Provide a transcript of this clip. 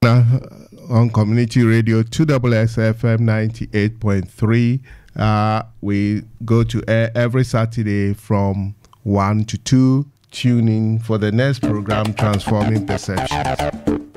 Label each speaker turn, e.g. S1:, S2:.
S1: partner on community radio 2SSFM 98.3. We go to air every Saturday from 1 to 2. Tune in for the next program, Transforming Perceptions.